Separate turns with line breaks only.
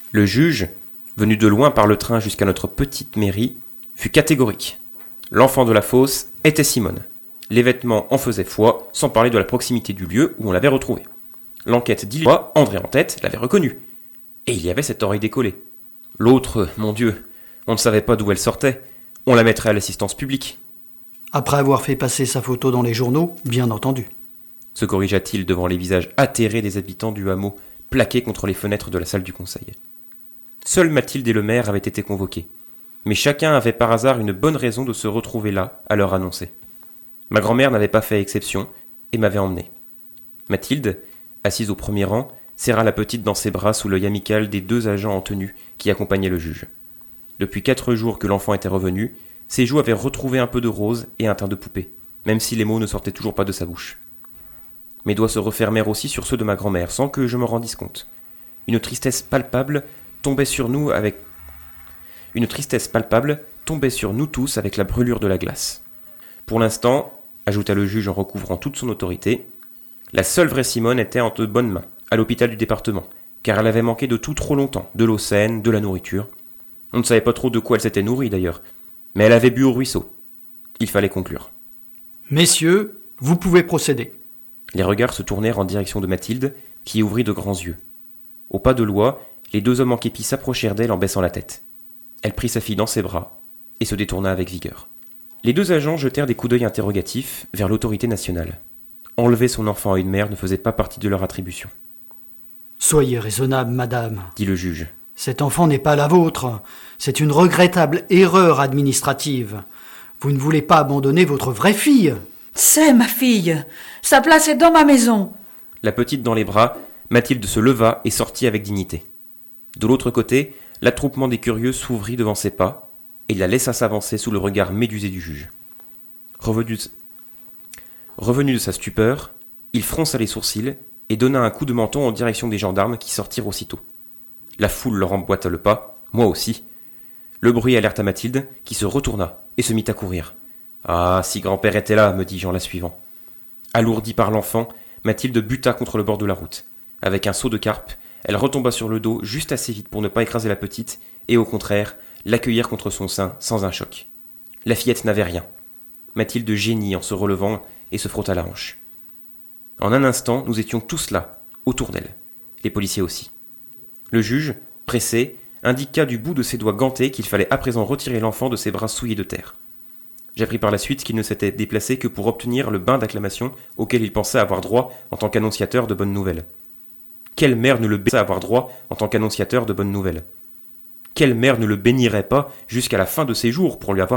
Le juge, venu de loin par le train jusqu'à notre petite mairie, fut catégorique. L'enfant de la fosse était Simone. Les vêtements en faisaient foi, sans parler de la proximité du lieu où on l'avait retrouvé. L'enquête diligentée, André en tête l'avait reconnu. Et il y avait cette oreille décollée. L'autre, mon Dieu, on ne savait pas d'où elle sortait. On la mettrait à l'assistance publique.
Après avoir fait passer sa photo dans les journaux, bien entendu.
Se corrigea-t-il devant les visages atterrés des habitants du hameau, plaqués contre les fenêtres de la salle du conseil. Seule Mathilde et le maire avaient été convoqués. Mais chacun avait par hasard une bonne raison de se retrouver là, à l'heure annoncée. Ma grand-mère n'avait pas fait exception et m'avait emmené. Mathilde, assise au premier rang, serra la petite dans ses bras sous l'œil amical des 2 agents en tenue qui accompagnaient le juge. Depuis 4 jours que l'enfant était revenu, ses joues avaient retrouvé un peu de rose et un teint de poupée, même si les mots ne sortaient toujours pas de sa bouche. Mes doigts se refermèrent aussi sur ceux de ma grand-mère, sans que je me rendisse compte. Une tristesse palpable tombait sur nous tous avec la brûlure de la glace. Pour l'instant, ajouta le juge en recouvrant toute son autorité, la seule vraie Simone était en de bonnes mains, à l'hôpital du département, car elle avait manqué de tout trop longtemps, de l'eau saine, de la nourriture. On ne savait pas trop de quoi elle s'était nourrie d'ailleurs, mais elle avait bu au ruisseau. Il fallait conclure.
Messieurs, vous pouvez procéder.
Les regards se tournèrent en direction de Mathilde, qui ouvrit de grands yeux. Au pas de loi, les 2 hommes en képi s'approchèrent d'elle en baissant la tête. Elle prit sa fille dans ses bras et se détourna avec vigueur. Les 2 agents jetèrent des coups d'œil interrogatifs vers l'autorité nationale. Enlever son enfant à une mère ne faisait pas partie de leur attribution.
Soyez raisonnable, madame,
dit le juge.
Cet enfant n'est pas la vôtre. C'est une regrettable erreur administrative. Vous ne voulez pas abandonner votre vraie fille.
C'est ma fille. Sa place est dans ma maison.
La petite dans les bras, Mathilde se leva et sortit avec dignité. De l'autre côté, l'attroupement des curieux s'ouvrit devant ses pas, et il la laissa s'avancer sous le regard médusé du juge. Revenu de sa stupeur, il fronça les sourcils et donna un coup de menton en direction des gendarmes qui sortirent aussitôt. La foule leur emboîta le pas, moi aussi. Le bruit alerta Mathilde, qui se retourna et se mit à courir. Ah, si grand-père était là, me dis-je en la suivant. Alourdie par l'enfant, Mathilde buta contre le bord de la route. Avec un saut de carpe, elle retomba sur le dos juste assez vite pour ne pas écraser la petite et au contraire, l'accueillir contre son sein sans un choc. La fillette n'avait rien. Mathilde gémit en se relevant et se frotta la hanche. En un instant, nous étions tous là, autour d'elle. Les policiers aussi. Le juge, pressé, indiqua du bout de ses doigts gantés qu'il fallait à présent retirer l'enfant de ses bras souillés de terre. J'appris par la suite qu'il ne s'était déplacé que pour obtenir le bain d'acclamation auquel il pensait avoir droit en tant qu'annonciateur de bonnes nouvelles. Quelle mère ne le bénirait avoir droit en tant qu'annonciateur de bonnes nouvelles ? Quelle mère ne le bénirait pas jusqu'à la fin de ses jours pour lui avoir